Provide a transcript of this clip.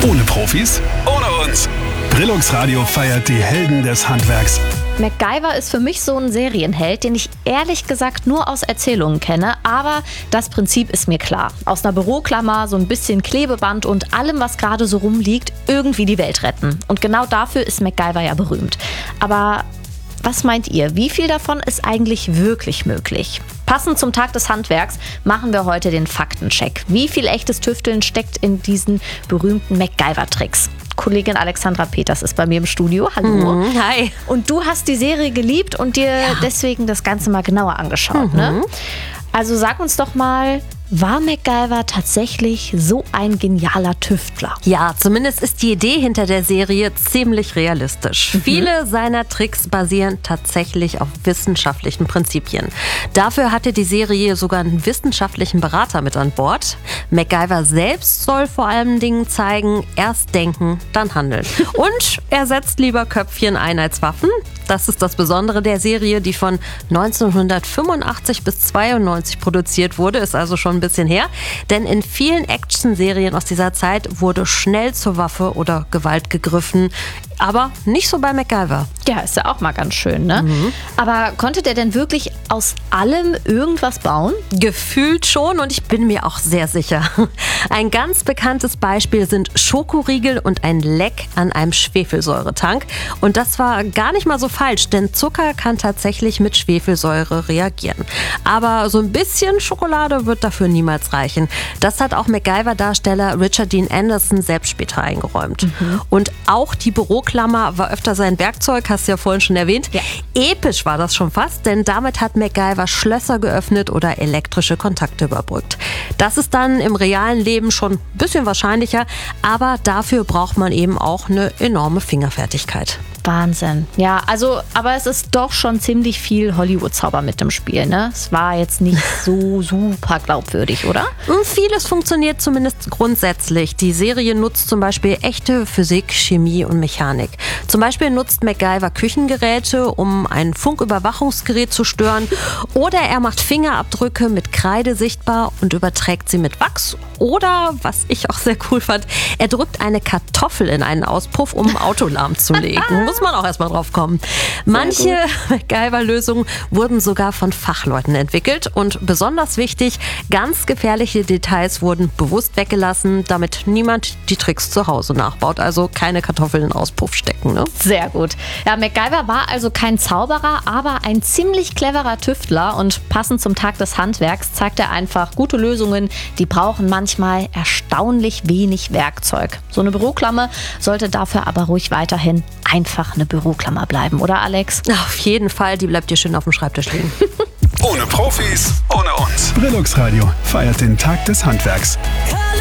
Ohne Profis, ohne uns. Brillux Radio feiert die Helden des Handwerks. MacGyver ist für mich so ein Serienheld, den ich ehrlich gesagt nur aus Erzählungen kenne, aber das Prinzip ist mir klar. Aus einer Büroklammer, so ein bisschen Klebeband und allem, was gerade so rumliegt, irgendwie die Welt retten. Und genau dafür ist MacGyver ja berühmt. Aber was meint ihr, wie viel davon ist eigentlich wirklich möglich? Passend zum Tag des Handwerks machen wir heute den Faktencheck. Wie viel echtes Tüfteln steckt in diesen berühmten MacGyver-Tricks? Kollegin Alexandra Peters ist bei mir im Studio. Hallo. Hi. Und du hast die Serie geliebt und dir deswegen das Ganze mal genauer angeschaut, ne? Also sag uns doch mal, war MacGyver tatsächlich so ein genialer Tüftler? Ja, zumindest ist die Idee hinter der Serie ziemlich realistisch. Viele seiner Tricks basieren tatsächlich auf wissenschaftlichen Prinzipien. Dafür hatte die Serie sogar einen wissenschaftlichen Berater mit an Bord. MacGyver selbst soll vor allen Dingen zeigen, erst denken, dann handeln. Und er setzt lieber Köpfchen ein als Waffen. Das ist das Besondere der Serie, die von 1985 bis 92 produziert wurde, ist also schon ein bisschen her. Denn in vielen Action-Serien aus dieser Zeit wurde schnell zur Waffe oder Gewalt gegriffen. Aber nicht so bei MacGyver. Ja, ist ja auch mal ganz schön, ne? Aber konnte der denn wirklich aus allem irgendwas bauen? Gefühlt schon und ich bin mir auch sehr sicher. Ein ganz bekanntes Beispiel sind Schokoriegel und ein Leck an einem Schwefelsäuretank. Und das war gar nicht mal so falsch, denn Zucker kann tatsächlich mit Schwefelsäure reagieren. Aber so ein bisschen Schokolade wird dafür niemals reichen. Das hat auch MacGyver-Darsteller Richard Dean Anderson selbst später eingeräumt. Und auch die Büroklammer war öfter sein Werkzeug, hast du ja vorhin schon erwähnt. Ja. Episch war das schon fast, denn damit hat MacGyver Schlösser geöffnet oder elektrische Kontakte überbrückt. Das ist dann im realen Leben schon ein bisschen wahrscheinlicher, aber dafür braucht man eben auch eine enorme Fingerfertigkeit. Wahnsinn. Ja, also, aber es ist doch schon ziemlich viel Hollywood-Zauber mit dem Spiel, ne? Es war jetzt nicht so super glaubwürdig, oder? Vieles funktioniert zumindest grundsätzlich. Die Serie nutzt zum Beispiel echte Physik, Chemie und Mechanik. Zum Beispiel nutzt MacGyver Küchengeräte, um ein Funküberwachungsgerät zu stören. Oder er macht Fingerabdrücke mit Kreide sichtbar und überträgt sie mit Wachs. Oder, was ich auch sehr cool fand, er drückt eine Kartoffel in einen Auspuff, um ein Auto lahmzulegen. Muss man auch erstmal drauf kommen. Manche MacGyver-Lösungen wurden sogar von Fachleuten entwickelt. Und besonders wichtig, ganz gefährliche Details wurden bewusst weggelassen, damit niemand die Tricks zu Hause nachbaut. Also keine Kartoffeln in den Auspuff stecken. Ne? Sehr gut. Ja, MacGyver war also kein Zauberer, aber ein ziemlich cleverer Tüftler. Und passend zum Tag des Handwerks zeigt er einfach gute Lösungen. Die brauchen manchmal erstaunlich wenig Werkzeug. So eine Büroklammer sollte dafür aber ruhig weiterhin einfach eine Büroklammer bleiben, oder Alex? Auf jeden Fall, die bleibt dir schön auf dem Schreibtisch liegen. Ohne Profis, ohne uns. Brillux Radio feiert den Tag des Handwerks.